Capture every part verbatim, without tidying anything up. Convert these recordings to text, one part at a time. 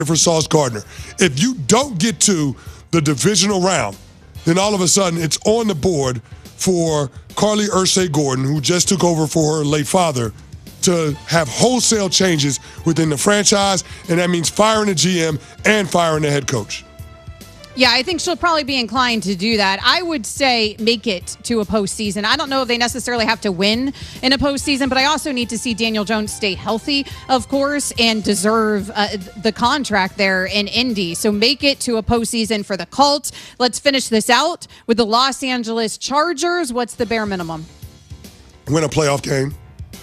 for Sauce Gardner. If you don't get to the divisional round, then all of a sudden it's on the board for Carly Ursay Gordon, who just took over for her late father, to have wholesale changes within the franchise, and that means firing the G M and firing the head coach. Yeah, I think she'll probably be inclined to do that. I would say make it to a postseason. I don't know if they necessarily have to win in a postseason, but I also need to see Daniel Jones stay healthy, of course, and deserve uh, the contract there in Indy. So make it to a postseason for the Colts. Let's finish this out with the Los Angeles Chargers. What's the bare minimum? Win a playoff game.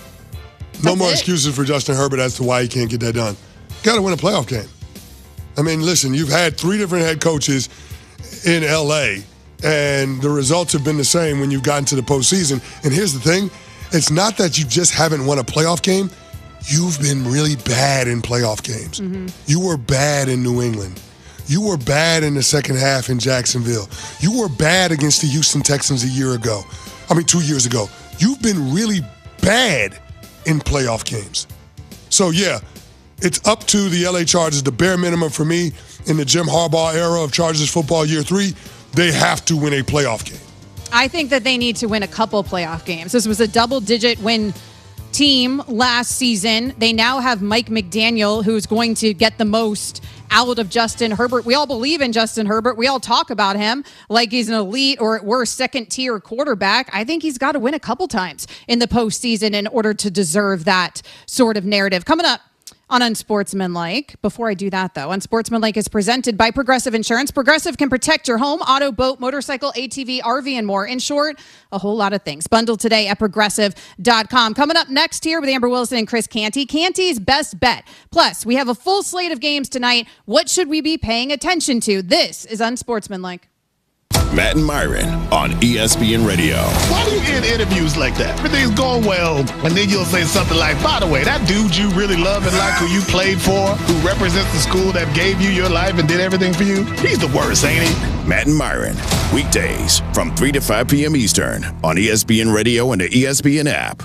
No That's more it. excuses for Justin Herbert as to why he can't get that done. Got to win a playoff game. I mean, listen, you've had three different head coaches in L A, and the results have been the same when you've gotten to the postseason. And here's the thing. It's not that you just haven't won a playoff game. You've been really bad in playoff games. Mm-hmm. You were bad in New England. You were bad in the second half in Jacksonville. You were bad against the Houston Texans a year ago. I mean, two years ago. You've been really bad in playoff games. So, yeah. It's up to the L A Chargers, the bare minimum for me in the Jim Harbaugh era of Chargers football year three. They have to win a playoff game. I think that they need to win a couple playoff games. This was a double-digit win team last season. They now have Mike McDaniel, who's going to get the most out of Justin Herbert. We all believe in Justin Herbert. We all talk about him like he's an elite or at worst second-tier quarterback. I think he's got to win a couple times in the postseason in order to deserve that sort of narrative. Coming up on Unsportsmanlike. Before I do that, though, Unsportsmanlike is presented by Progressive Insurance. Progressive can protect your home, auto, boat, motorcycle, A T V, R V, and more. In short, a whole lot of things. Bundle today at progressive dot com. Coming up next here with Amber Wilson and Chris Canty, Canty's Best Bet. Plus, we have a full slate of games tonight. What should we be paying attention to? This is Unsportsmanlike. Matt and Myron on E S P N Radio. Why do you end interviews like that? Everything's going well, and then you'll say something like, by the way, that dude you really love and like, who you played for, who represents the school that gave you your life and did everything for you, he's the worst, ain't he? Matt and Myron, weekdays from three to five p.m. Eastern on E S P N Radio and the E S P N app.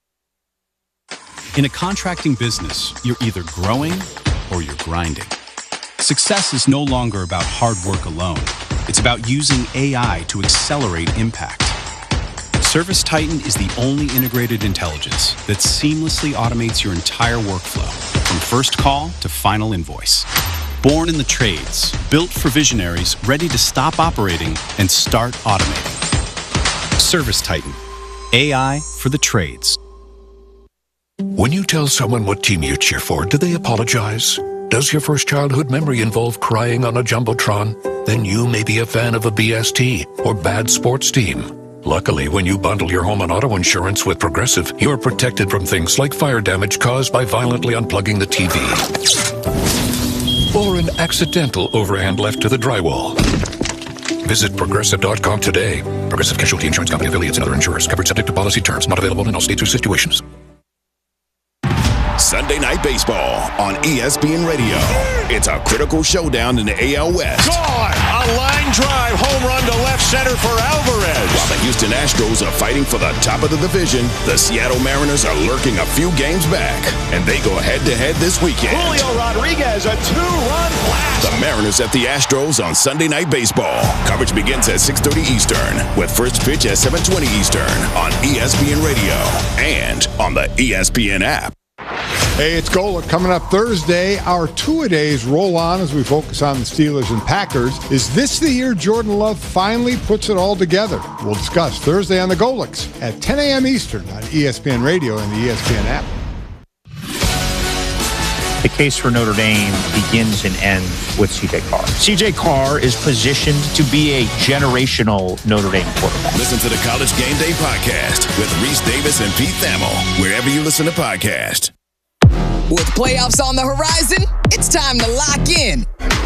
In a contracting business, you're either growing or you're grinding. Success is no longer about hard work alone. It's about using A I to accelerate impact. ServiceTitan is the only integrated intelligence that seamlessly automates your entire workflow, from first call to final invoice. Born in the trades, built for visionaries ready to stop operating and start automating. ServiceTitan, A I for the trades. When you tell someone what team you cheer for, do they apologize? Does your first childhood memory involve crying on a Jumbotron? Then you may be a fan of a B S T or bad sports team. Luckily, when you bundle your home and auto insurance with Progressive, you're protected from things like fire damage caused by violently unplugging the T V. Or an accidental overhand left to the drywall. Visit Progressive dot com today. Progressive Casualty Insurance Company affiliates and other insurers. Covered subject to policy terms. Not available in all states or situations. Sunday Night Baseball on E S P N Radio. It's a critical showdown in the A L West. Gone! A line drive home run to left center for Alvarez. While the Houston Astros are fighting for the top of the division, the Seattle Mariners are lurking a few games back, and they go head-to-head this weekend. Julio Rodriguez, a two-run blast. The Mariners at the Astros on Sunday Night Baseball. Coverage begins at six thirty Eastern, with first pitch at seven twenty Eastern on E S P N Radio and on the E S P N app. Hey, it's Golic coming up Thursday. Our two-a-days roll on as we focus on the Steelers and Packers. Is this the year Jordan Love finally puts it all together? We'll discuss Thursday on the Golics at ten a.m. Eastern on E S P N Radio and the E S P N app. The case for Notre Dame begins and ends with C J Carr. C J Carr is positioned to be a generational Notre Dame quarterback. Listen to the College Game Day podcast with Reese Davis and Pete Thamel, wherever you listen to podcasts. With playoffs on the horizon, it's time to lock in.